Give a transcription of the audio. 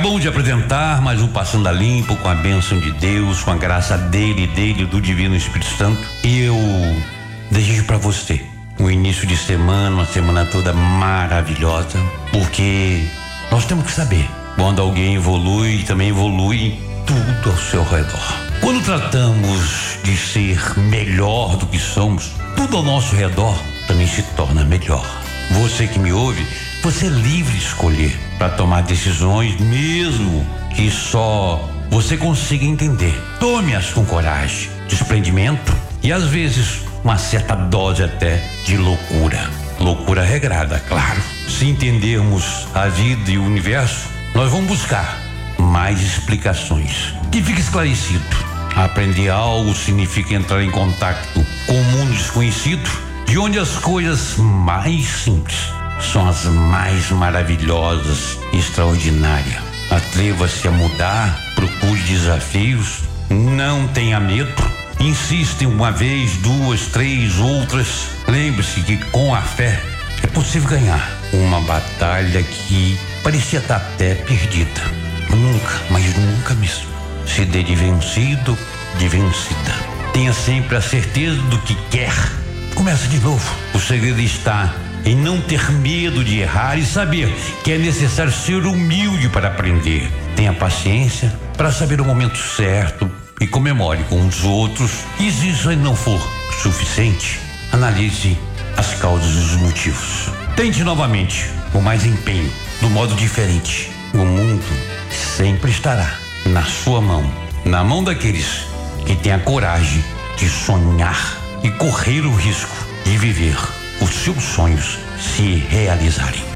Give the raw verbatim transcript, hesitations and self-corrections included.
bom de apresentar mais um Passando a Limpo com a bênção de Deus, com a graça dele, dele, do Divino Espírito Santo. E eu desejo para você um início de semana, uma semana toda maravilhosa, porque nós temos que saber, quando alguém evolui, também evolui tudo ao seu redor. Quando tratamos de ser melhor do que somos, tudo ao nosso redor também se torna melhor. Você que me ouve, você é livre de escolher para tomar decisões, mesmo que só você consiga entender. Tome-as com coragem, desprendimento e às vezes uma certa dose até de loucura. Loucura regrada, claro. Se entendermos a vida e o universo, nós vamos buscar mais explicações. Que fique esclarecido. Aprender algo significa entrar em contato com um mundo desconhecido, de onde as coisas mais simples são as mais maravilhosas e extraordinárias. Atreva-se a mudar, procure desafios, não tenha medo, insista uma vez, duas, três, outras. Lembre-se que com a fé é possível ganhar uma batalha que parecia estar até perdida. Nunca, mas nunca mesmo se dê de vencido, de vencida. Tenha sempre a certeza do que quer. Comece de novo. O segredo está em não ter medo de errar e saber que é necessário ser humilde para aprender. Tenha paciência para saber o momento certo e comemore com os outros. E se isso não for suficiente, analise as causas e os motivos. Tente novamente, com mais empenho, do modo diferente. O mundo sempre estará na sua mão, na mão daqueles que têm a coragem de sonhar e correr o risco de viver os seus sonhos se realizarem.